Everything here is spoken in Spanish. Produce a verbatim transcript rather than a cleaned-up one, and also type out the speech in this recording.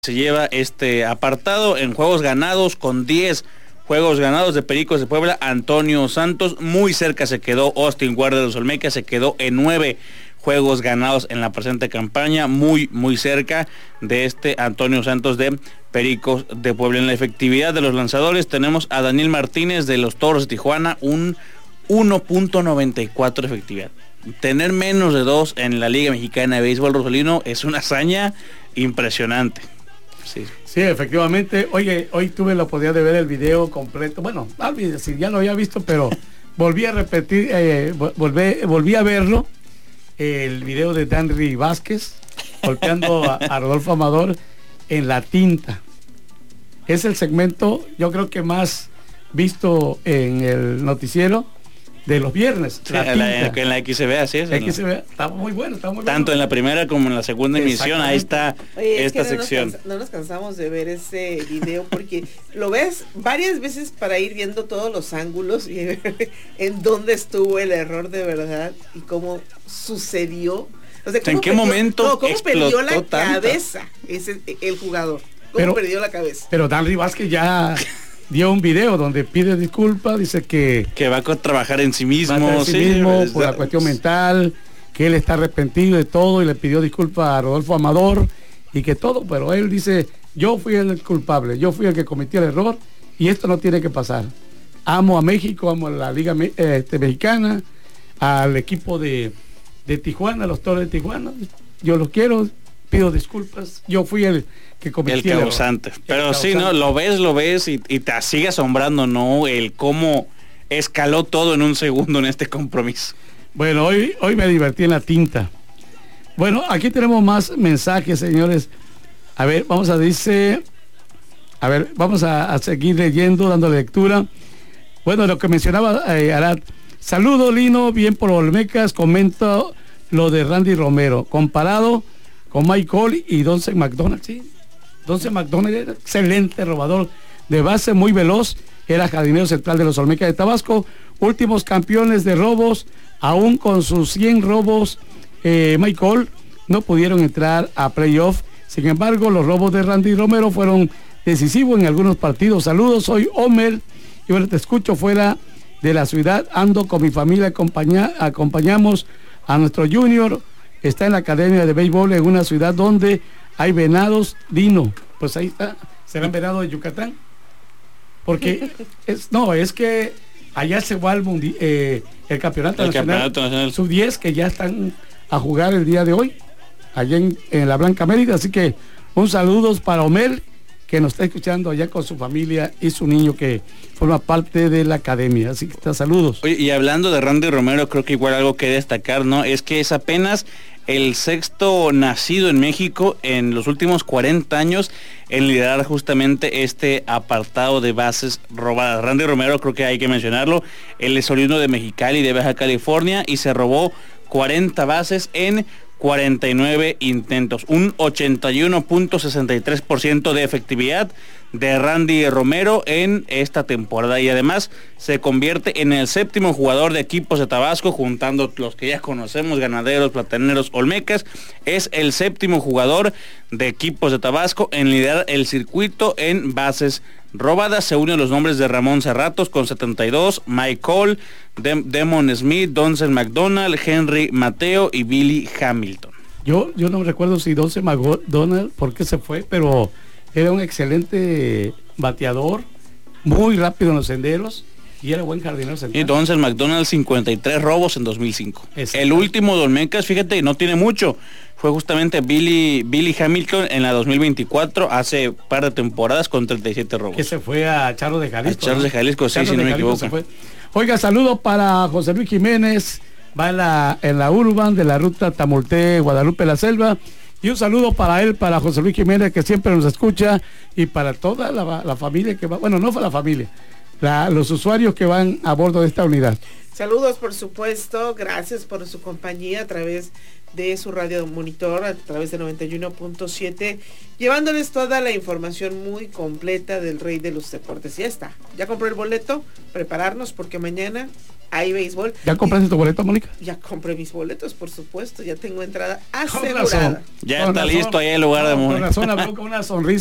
Se lleva este apartado en juegos ganados con diez juegos ganados de Pericos de Puebla. Antonio Santos muy cerca se quedó. Austin Guardia de los Olmecas se quedó en nueve juegos ganados en la presente campaña, muy muy cerca de este Antonio Santos de Pericos de Puebla. En la efectividad de los lanzadores tenemos a Daniel Martínez de los Toros de Tijuana, un uno punto noventa y cuatro de efectividad. Tener menos de dos en la Liga Mexicana de Béisbol, Rosalino, es una hazaña impresionante. Sí. Sí, efectivamente. Oye, hoy tuve la oportunidad de ver el video completo. Bueno, si ya lo había visto, pero volví a repetir, eh, volví, volví a verlo. El video de Danry Vázquez golpeando a, a Rodolfo Amador en la tinta. Es el segmento, yo creo que más visto en el noticiero de los viernes. Sí, la en, la, en la X B A, así es. La X B A, está muy bueno, está muy Tanto bueno. en la primera como en la segunda emisión, ahí está. Oye, esta es que no sección. Nos no nos cansamos de ver ese video porque lo ves varias veces para ir viendo todos los ángulos y ver en dónde estuvo el error de verdad y cómo sucedió. O sea, ¿en qué perdió, momento no, cómo perdió la tanta? cabeza ese, el jugador? ¿Cómo pero, perdió la cabeza? Pero Danry Vázquez ya dio un video donde pide disculpas, dice que que va a trabajar en sí mismo, en sí sí, mismo es, por la cuestión mental, que él está arrepentido de todo y le pidió disculpas a Rodolfo Amador y que todo, pero él dice, yo fui el culpable, yo fui el que cometió el error y esto no tiene que pasar. Amo a México, amo a la Liga eh, este, Mexicana, al equipo de, de Tijuana, los Toros de Tijuana, yo los quiero, pido disculpas, yo fui el que cometió el causante. El Pero el sí, causante. ¿no? Lo ves, lo ves y, y te sigue asombrando, ¿no? El cómo escaló todo en un segundo en este compromiso. Bueno, hoy, hoy me divertí en la tinta. Bueno, aquí tenemos más mensajes, señores. A ver, vamos a dice, a ver, vamos a, a seguir leyendo, dando lectura. Bueno, lo que mencionaba eh, Arad. Saludo, Lino, bien por Olmecas. Comento lo de Randy Romero, comparado con Mike Cole y Donce McDonald, sí. Donce McDonald era excelente robador de base, muy veloz, era jardinero central de los Olmecas de Tabasco, últimos campeones de robos, aún con sus cien robos, eh, Mike Cole no pudieron entrar a playoff. Sin embargo, los robos de Randy Romero fueron decisivos en algunos partidos. Saludos, soy Homer y bueno, te escucho fuera de la ciudad, ando con mi familia, acompaña, acompañamos a nuestro junior, está en la academia de béisbol en una ciudad donde hay venados. Dino, pues ahí está, serán venados de Yucatán, porque es, no, es que allá se va el, mundi, eh, el campeonato el nacional, campeonato nacional sub diez, que ya están a jugar el día de hoy allá en, en la Blanca Mérida, así que un saludo para Homer, que nos está escuchando allá con su familia y su niño que forma parte de la academia, así que está, saludos. Oye, y hablando de Randy Romero, creo que igual algo que destacar, ¿no? Es que es apenas el sexto nacido en México en los últimos cuarenta años en liderar justamente este apartado de bases robadas. Randy Romero, creo que hay que mencionarlo, él es oriundo de Mexicali, de Baja California, y se robó cuarenta bases en cuarenta y nueve intentos, un ochenta y uno punto sesenta y tres por ciento de efectividad de Randy Romero en esta temporada, y además se convierte en el séptimo jugador de Equipos de Tabasco, juntando los que ya conocemos, Ganaderos, Plataneros, Olmecas. Es el séptimo jugador de Equipos de Tabasco en liderar el circuito en bases robadas. Se unen los nombres de Ramón Cerratos con setenta y dos, Mike Cole, Dem Demon Smith, Donce McDonald, Henry Mateo y Billy Hamilton. Yo, yo no recuerdo si Donce McDonald por qué se fue, pero era un excelente bateador, muy rápido en los senderos y era buen jardinero central. Y Donce McDonald, cincuenta y tres robos en dos mil cinco. El último de Olmecas, fíjate, no tiene mucho, fue justamente Billy, Billy Hamilton en la dos mil veinticuatro, hace un par de temporadas, con treinta y siete robos. Que se fue a Charros de Jalisco. A Charros, ¿no? de Jalisco, sí, si no me equivoco. Oiga, saludos para José Luis Jiménez, va en la, en la Urban de la ruta Tamulté, Guadalupe, La Selva. Y un saludo para él, para José Luis Jiménez, que siempre nos escucha, y para toda la, la familia que va, bueno, no fue la familia, la, los usuarios que van a bordo de esta unidad. Saludos, por supuesto, gracias por su compañía a través de su radio monitor, a través de noventa y uno punto siete, llevándoles toda la información muy completa del rey de los deportes. Ya está, ya compró el boleto, prepararnos porque mañana hay béisbol. ¿Ya compraste tu boleto, Mónica? Ya compré mis boletos, por supuesto, ya tengo entrada Con razón. asegurada. Ya Con está razón. listo ahí el lugar de No, Mónica. Con razón habló con una sonrisa.